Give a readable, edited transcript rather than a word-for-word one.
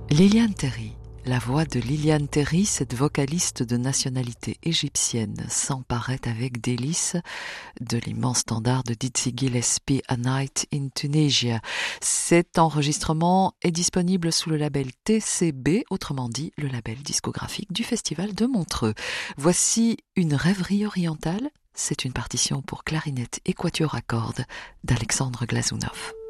Liliane Terry. La voix de Liliane Terry, cette vocaliste de nationalité égyptienne, s'emparait avec délice de l'immense standard de Dizzy Gillespie, A Night in Tunisia. Cet enregistrement est disponible sous le label TCB, autrement dit le label discographique du Festival de Montreux. Voici une rêverie orientale. C'est une partition pour clarinette et quatuor à cordes d'Alexandre Glazunov.